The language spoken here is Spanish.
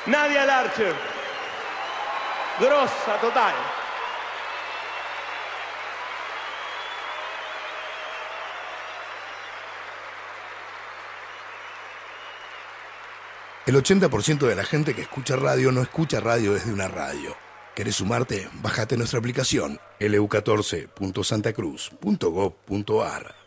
Nadia Larcher. Grossa, total. El 80% de la gente que escucha radio no escucha radio desde una radio. ¿Querés sumarte? Bájate nuestra aplicación lu14.santacruz.gov.ar.